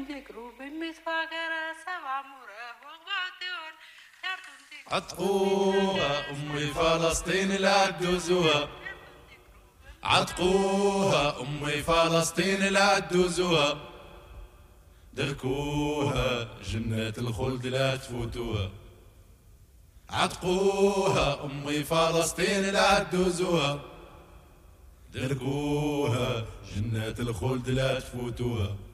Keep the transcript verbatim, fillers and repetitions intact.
عتقوها أمي فلسطين لا تدوزوها، عتقوها أمي فلسطين لا تدوزوها، دركوها جنة الخلد لا تفوتوها، عتقوها أمي فلسطين لا تدوزوها، دركوها جنة الخلد لا تفوتوها.